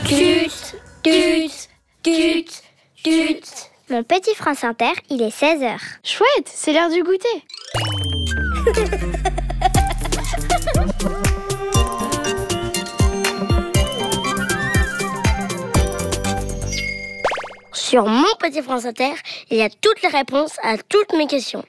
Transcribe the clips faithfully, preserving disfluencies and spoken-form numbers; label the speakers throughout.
Speaker 1: Tut, tut, tut, tut.
Speaker 2: Mon petit France Inter, il est seize heures.
Speaker 3: Chouette, c'est l'heure du goûter.
Speaker 1: Sur mon petit France Inter, il y a toutes les réponses à toutes mes questions.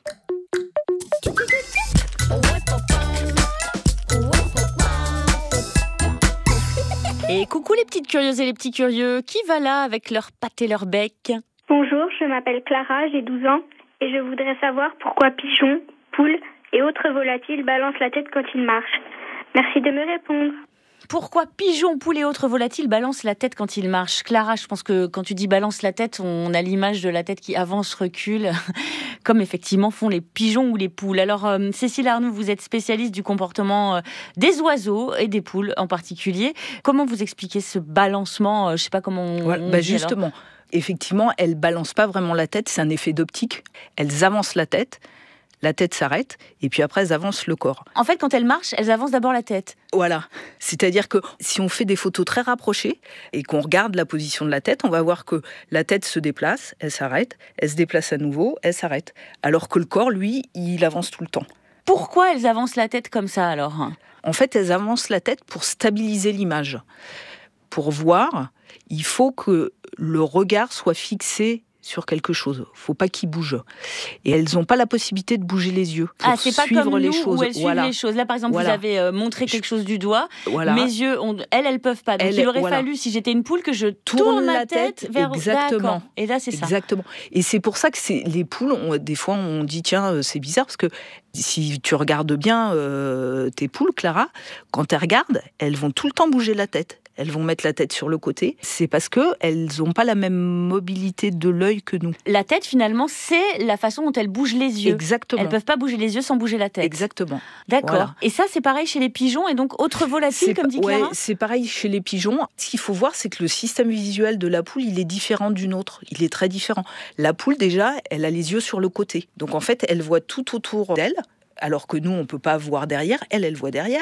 Speaker 4: Et coucou les petites curieuses et les petits curieux, qui va là avec leurs pattes et leurs becs?
Speaker 5: Bonjour, je m'appelle Clara, j'ai douze ans et je voudrais savoir pourquoi pigeons, poules et autres volatiles balancent la tête quand ils marchent. Merci de me répondre.
Speaker 4: Pourquoi pigeons, poules et autres volatiles balancent la tête quand ils marchent? Clara, je pense que quand tu dis balance la tête, on a l'image de la tête qui avance, recule, comme effectivement font les pigeons ou les poules. Alors, euh, Cécile Arnoux, vous êtes spécialiste du comportement euh, des oiseaux et des poules en particulier. Comment vous expliquez ce balancement? euh, Je ne sais pas comment on,
Speaker 6: voilà,
Speaker 4: on
Speaker 6: bah
Speaker 4: dit
Speaker 6: Justement,
Speaker 4: alors.
Speaker 6: Effectivement, elles ne balancent pas vraiment la tête, c'est un effet d'optique. Elles avancent la tête, la tête s'arrête, et puis après, elles avancent le corps.
Speaker 4: En fait, quand elles marchent, elles avancent d'abord la tête.
Speaker 6: Voilà. C'est-à-dire que si on fait des photos très rapprochées et qu'on regarde la position de la tête, on va voir que la tête se déplace, elle s'arrête, elle se déplace à nouveau, elle s'arrête. Alors que le corps, lui, il avance tout le temps.
Speaker 4: Pourquoi elles avancent la tête comme ça alors?
Speaker 6: En fait, elles avancent la tête pour stabiliser l'image. Pour voir, il faut que le regard soit fixé sur quelque chose. Il ne faut pas qu'il bouge. Et elles n'ont pas la possibilité de bouger les yeux pour
Speaker 4: ah, c'est pas
Speaker 6: suivre
Speaker 4: comme
Speaker 6: les
Speaker 4: nous
Speaker 6: choses.
Speaker 4: Où elles suivent
Speaker 6: voilà.
Speaker 4: les choses. Là, par exemple,
Speaker 6: voilà.
Speaker 4: vous avez euh, montré quelque chose du doigt.
Speaker 6: Voilà.
Speaker 4: Mes yeux, ont... elles, elles peuvent pas. Donc,
Speaker 6: elle,
Speaker 4: il aurait
Speaker 6: voilà.
Speaker 4: fallu, si j'étais une poule, que je tourne,
Speaker 6: tourne
Speaker 4: ma
Speaker 6: la tête,
Speaker 4: tête vers...
Speaker 6: Exactement.
Speaker 4: D'accord. Et là, c'est ça.
Speaker 6: Exactement. Et c'est pour ça que c'est... les poules, on... des fois, on dit, tiens, c'est bizarre, parce que si tu regardes bien euh, tes poules, Clara, quand elles regardent, elles vont tout le temps bouger la tête. Elles vont mettre la tête sur le côté. C'est parce qu'elles n'ont pas la même mobilité de l'œil que nous.
Speaker 4: La tête, finalement, c'est la façon dont elles bougent les yeux.
Speaker 6: Exactement.
Speaker 4: Elles ne peuvent pas bouger les yeux sans bouger la tête.
Speaker 6: Exactement.
Speaker 4: D'accord.
Speaker 6: Voilà.
Speaker 4: Et ça, c'est pareil chez les pigeons et donc autres volatiles,
Speaker 6: c'est,
Speaker 4: comme dit Clara?
Speaker 6: Ouais, c'est pareil chez les pigeons. Ce qu'il faut voir, c'est que le système visuel de la poule, il est différent d'une autre. Il est très différent. La poule, déjà, elle a les yeux sur le côté. Donc, en fait, elle voit tout autour d'elle, alors que nous, on ne peut pas voir derrière. Elle, elle voit derrière.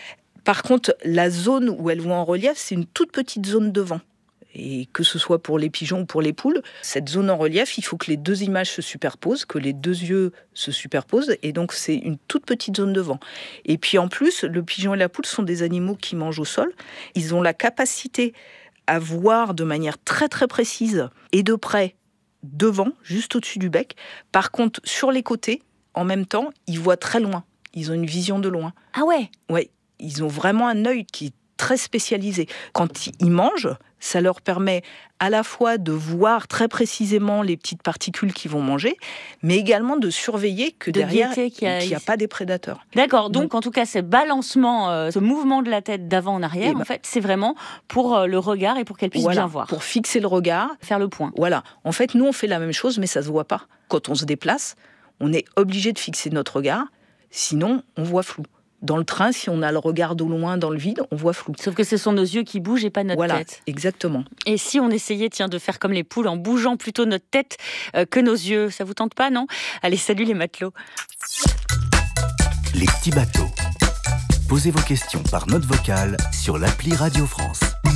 Speaker 6: Par contre, la zone où elles vont en relief, c'est une toute petite zone devant. Et que ce soit pour les pigeons ou pour les poules, cette zone en relief, il faut que les deux images se superposent, que les deux yeux se superposent. Et donc, c'est une toute petite zone devant. Et puis, en plus, le pigeon et la poule sont des animaux qui mangent au sol. Ils ont la capacité à voir de manière très, très précise et de près devant, juste au-dessus du bec. Par contre, sur les côtés, en même temps, ils voient très loin. Ils ont une vision de loin.
Speaker 4: Ah ouais?
Speaker 6: Ouais. Ils ont vraiment un œil qui est très spécialisé. Quand ils mangent, ça leur permet à la fois de voir très précisément les petites particules qu'ils vont manger, mais également de surveiller que
Speaker 4: de
Speaker 6: derrière,
Speaker 4: qu'il
Speaker 6: n'y a... a pas des prédateurs.
Speaker 4: D'accord, donc, donc en tout cas, ce balancement, euh, ce mouvement de la tête d'avant en arrière, ben, en fait, c'est vraiment pour euh, le regard et pour qu'elle puisse
Speaker 6: voilà,
Speaker 4: bien voir.
Speaker 6: Pour fixer le regard.
Speaker 4: Faire le point.
Speaker 6: Voilà. En fait, nous, on fait la même chose, mais ça ne se voit pas. Quand on se déplace, on est obligé de fixer notre regard, sinon on voit flou. Dans le train, si on a le regard au loin dans le vide, on voit flou.
Speaker 4: Sauf que ce sont nos yeux qui bougent et pas notre
Speaker 6: voilà,
Speaker 4: tête.
Speaker 6: Exactement.
Speaker 4: Et si on essayait tiens, de faire comme les poules en bougeant plutôt notre tête euh, que nos yeux, ça vous tente pas, non? Allez, salut les matelots.
Speaker 7: Les petits bateaux. Posez vos questions par note vocale sur l'appli Radio France.